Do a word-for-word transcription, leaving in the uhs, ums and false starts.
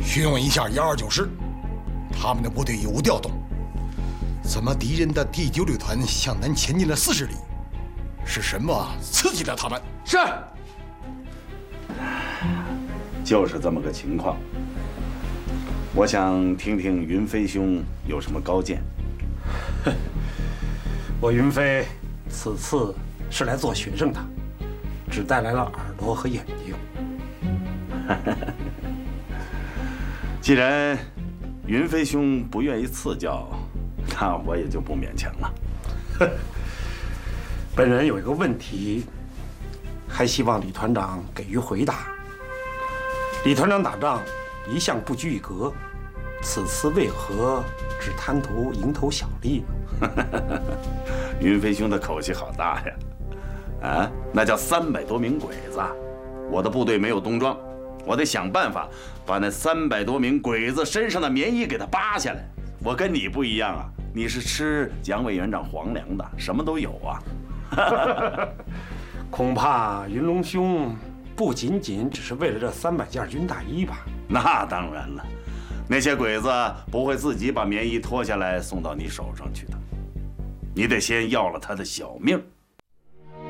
询问一下一二九师，他们的部队有无调动？怎么敌人的第九旅团向南前进了四十里？是什么刺激了他们？ 是。 就是这么个情况。我想听听云飞兄有什么高见。 我云飞此次是来做学生的，只带来了耳朵和眼睛。 既然云飞兄不愿意赐教，那我也就不勉强了。 本人有一个问题，还希望李团长给予回答。李团长打仗一向不拘一格，此次为何只贪图蝇头小利呢？ 云飞兄的口气好大呀！啊，那叫三百多名鬼子，我的部队没有冬装，我得想办法把那三百多名鬼子身上的棉衣给他扒下来。我跟你不一样啊，你是吃蒋委员长皇粮的，什么都有啊。 恐怕云龙兄不仅仅只是为了这三百件军大衣吧？ 那当然了，那些鬼子不会自己把棉衣脱下来送到你手上去的，你得先要了他的小命。